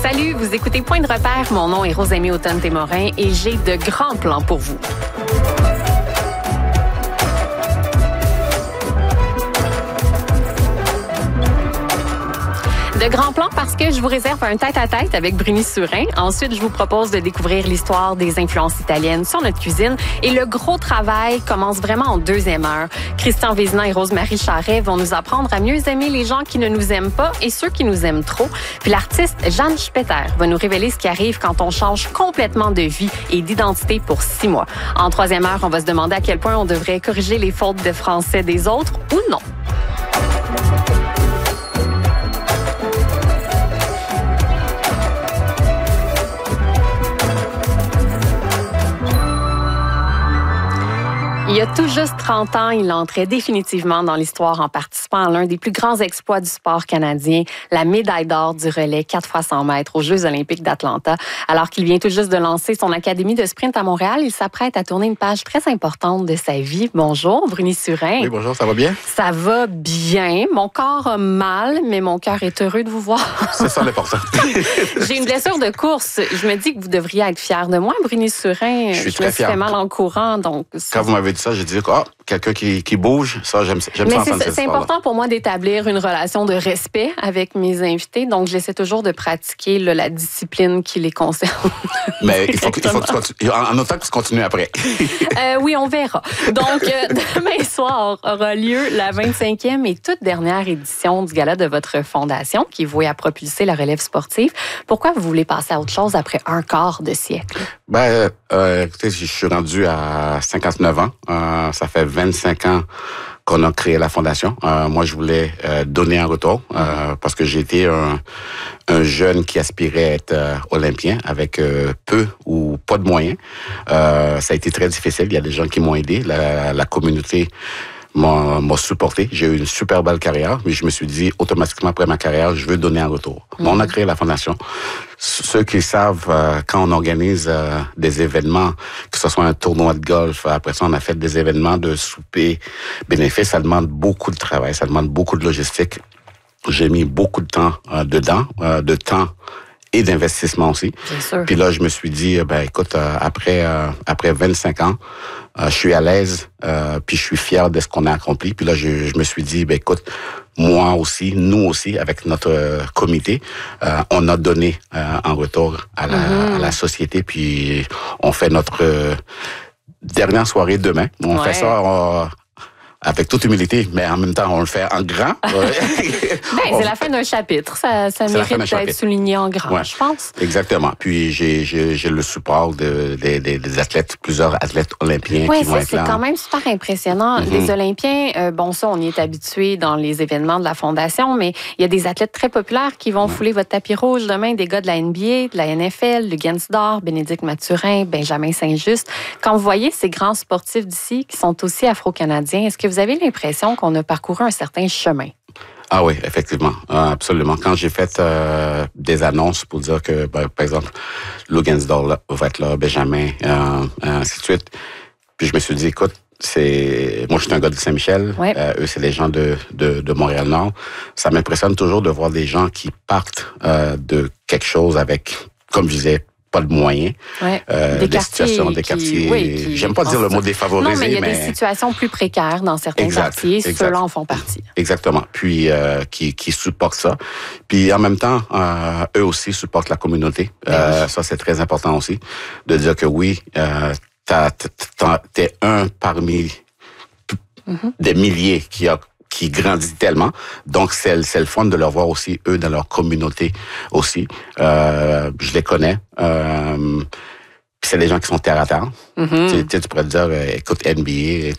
Salut, vous écoutez Point de repère. Mon nom est Rosemée Automne-Témorin et j'ai de grands plans pour vous. De grands plans parce que je vous réserve un tête-à-tête avec Bruni Surin. Ensuite, je vous propose de découvrir l'histoire des influences italiennes sur notre cuisine. Et le gros travail commence vraiment en deuxième heure. Christian Vézina et Rose-Marie Charret vont nous apprendre à mieux aimer les gens qui ne nous aiment pas et ceux qui nous aiment trop. Puis l'artiste Jeanne Spetter va nous révéler ce qui arrive quand on change complètement de vie et d'identité pour 6 mois. En troisième heure, on va se demander à quel point on devrait corriger les fautes de français des autres ou non. Il y a tout juste 30 ans, il entrait définitivement dans l'histoire en participant à l'un des plus grands exploits du sport canadien, la médaille d'or du relais 4 x 100 mètres aux Jeux olympiques d'Atlanta. Alors qu'il vient tout juste de lancer son académie de sprint à Montréal, il s'apprête à tourner une page très importante de sa vie. Bonjour, Bruni Surin. Oui, bonjour, ça va bien? Ça va bien. Mon corps a mal, mais mon cœur est heureux de vous voir. C'est ça l'important. J'ai une blessure de course. Je me dis que vous devriez être fier de moi, Bruni Surin. Je suis très fier. Je me suis fait mal en courant, donc... Quand vous m'avez dit ça, j'ai dit quelqu'un qui bouge, ça, j'aime ça entendre cette c'est important pour moi d'établir une relation de respect avec mes invités, donc j'essaie toujours de pratiquer la discipline qui les concerne. Mais il faut que tu continues, en autant que tu continues après. Oui, on verra. Donc, demain soir aura lieu la 25e et toute dernière édition du gala de votre fondation qui est vouée à propulser la relève sportive. Pourquoi vous voulez passer à autre chose après un quart de siècle? Écoutez, je suis rendu à 59 ans. Ça fait 25 ans qu'on a créé la fondation. Moi, je voulais donner un retour parce que j'ai été un jeune qui aspirait à être olympien avec peu ou pas de moyens. Ça a été très difficile. Il y a des gens qui m'ont aidé. La communauté m'a supporté. J'ai eu une super belle carrière, mais je me suis dit, automatiquement, après ma carrière, je veux donner un retour. On a créé la fondation. Ceux qui savent, quand on organise des événements, que ce soit un tournoi de golf, après ça, on a fait des événements de souper bénéfices, ça demande beaucoup de travail, ça demande beaucoup de logistique. J'ai mis beaucoup de temps dedans, de temps et d'investissement aussi. Bien sûr. Puis là, je me suis dit, écoute, après 25 ans, je suis à l'aise, puis je suis fier de ce qu'on a accompli. Puis là, je me suis dit, écoute, moi aussi, nous aussi, avec notre comité, on a donné en retour à la société. Puis on fait notre dernière soirée demain. On fait ça avec toute humilité, mais en même temps, on le fait en grand. C'est la fin d'un chapitre. Ça mérite d'être souligné en grand, je pense. Exactement. Puis, j'ai le support des athlètes, plusieurs athlètes olympiens qui vont être là. C'est quand même super impressionnant. Les Olympiens, ça, on y est habitué dans les événements de la Fondation, mais il y a des athlètes très populaires qui vont fouler votre tapis rouge demain, des gars de la NBA, de la NFL, le Gainsdor, Bénédicte Mathurin, Benjamin Saint-Just. Quand vous voyez ces grands sportifs d'ici qui sont aussi afro-canadiens, est-ce que vous avez l'impression qu'on a parcouru un certain chemin? Ah oui, effectivement, absolument. Quand j'ai fait des annonces pour dire que, par exemple, Lou Gainsdor va être là, Benjamin, ainsi de suite, puis je me suis dit, écoute, moi je suis un gars de Saint-Michel, eux c'est les gens de Montréal-Nord. Ça m'impressionne toujours de voir des gens qui partent de quelque chose avec, comme je disais, pas de moyens, des situations, des quartiers. J'aime pas dire le mot défavorisé, non, mais il y a des situations plus précaires dans certains quartiers. Ceux-là en font partie. Exactement. Puis qui supportent ça. Puis en même temps, eux aussi supportent la communauté. Ça c'est très important aussi de dire que oui, t'es un parmi des milliers qui grandit tellement. Donc, c'est le fun de leur voir aussi, eux, dans leur communauté aussi. Je les connais. C'est des gens qui sont terre à terre. Tu pourrais te dire, écoute, NBA,